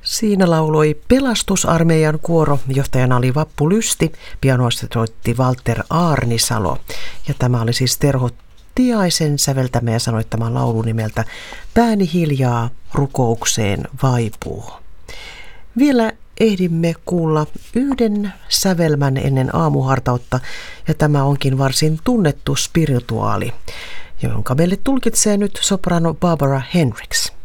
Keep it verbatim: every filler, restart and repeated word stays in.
Siinä lauloi Pelastusarmeijan kuoro, johtajana oli Vappu Lysti, pianoista soitti Walter Aarnisalo. Ja tämä oli siis Terho Tiaisen säveltämä ja sanoittama laulu nimeltä Pääni hiljaa rukoukseen vaipuu. Vielä ehdimme kuulla yhden sävelmän ennen aamuhartautta, ja tämä onkin varsin tunnettu spirituaali, jonka meille tulkitsee nyt soprano Barbara Hendricks.